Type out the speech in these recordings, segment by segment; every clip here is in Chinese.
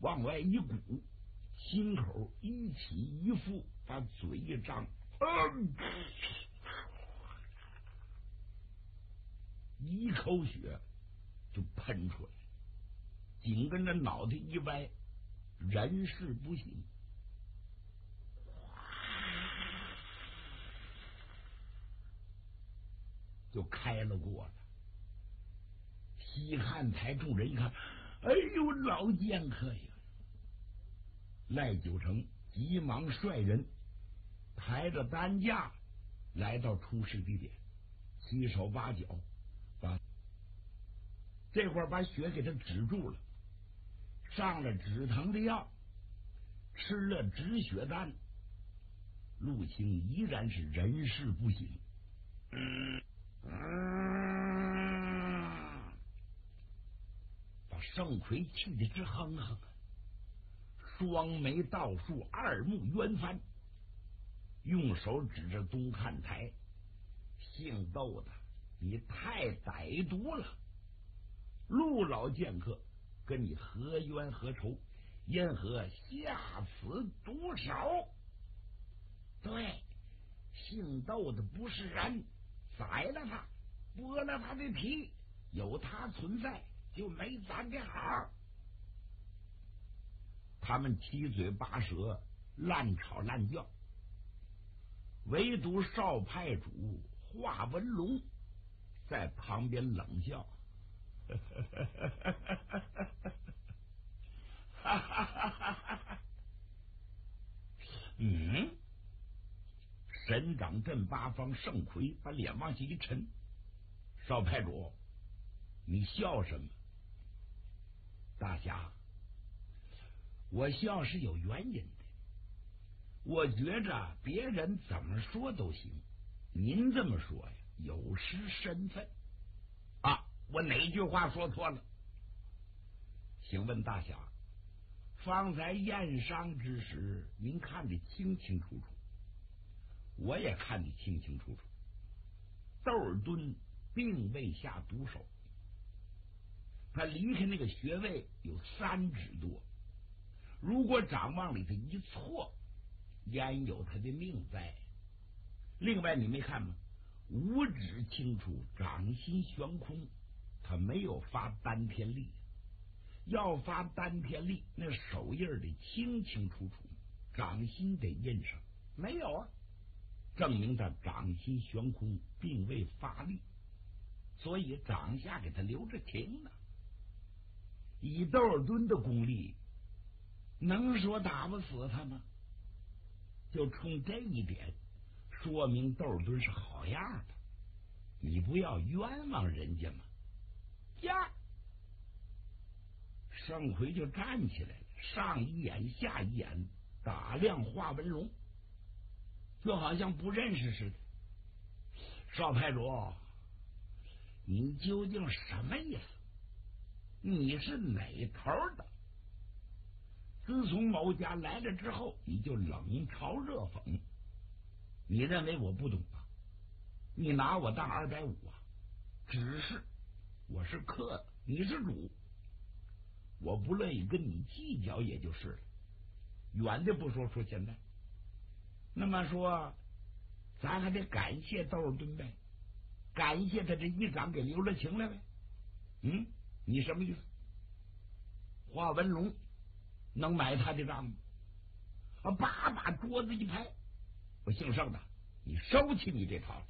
往外一鼓，心口一起一伏，把嘴一张，一口血就喷出来，紧跟着脑袋一歪，人事不省，就开了过了。西汉台众人一看，哎呦，老剑客呀！赖九成急忙率人抬着担架来到出事地点，七手八脚把这会儿把血给他止住了，上了止疼的药，吃了止血丹，陆青依然是人事不省。把盛奎气得直哼哼，双眉倒竖，二目圆翻，用手指着东看台，姓窦的，你太歹毒了！陆老剑客跟你何冤何仇？因何下此毒手？对，姓窦的不是人，宰了他，剥了他的皮，有他存在就没咱的好。他们七嘴八舌，乱吵乱叫，唯独少派主华文龙在旁边冷笑。神掌镇八方盛奎把脸往下一沉，少派主，你笑什么？大侠，我笑是有原因的。我觉着别人怎么说都行，您这么说呀，有失身份啊！我哪句话说错了？请问大侠，方才验伤之时，您看得清清楚楚，我也看得清清楚楚。窦尔敦并未下毒手，他离开那个穴位有3指多，如果掌往里头一错，焉有他的命在？另外你没看吗？5指清楚，掌心悬空，他没有发丹田力，要发丹田力，那手印得清清楚楚，掌心得印上，没有啊，证明他掌心悬空，并未发力，所以掌下给他留着停了。以窦尔敦的功力，能说打不死他吗？就冲这一点，说明窦尔敦是好样的，你不要冤枉人家吗？呀！盛奎就站起来了，上一眼下一眼打量华文龙，就好像不认识似的。少派主，你究竟什么意思？你是哪头的？自从某家来了之后，你就冷嘲热讽，你认为我不懂啊？你拿我当250啊？只是我是客，你是主，我不乐意跟你计较，也就是了。远的不说，说现在，那么说，咱还得感谢窦尔敦呗，感谢他这一掌给留了情了呗。你什么意思？华文龙能买他的账吗？把桌子一拍，我姓盛的，你收起你这套来，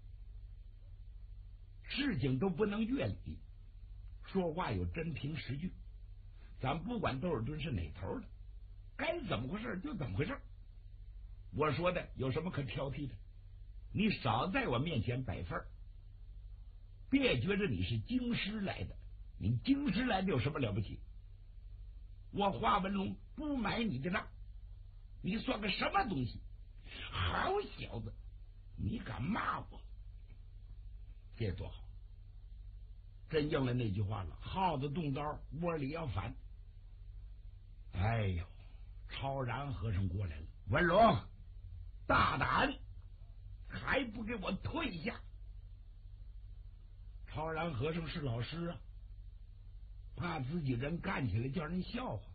事情都不能越理，说话有真凭实据。咱不管窦尔敦是哪头的，该怎么回事就怎么回事。我说的有什么可挑剔的？你少在我面前摆份儿，别觉着你是京师来的，你京师来的有什么了不起？我华文龙不买你的账，你算个什么东西？好小子，你敢骂我？这多好，真应了那句话了，耗子动刀，窝里要反。哎呦，超然和尚过来了，文龙，大胆，还不给我退下！超然和尚是老师啊，怕自己人干起来叫人笑话，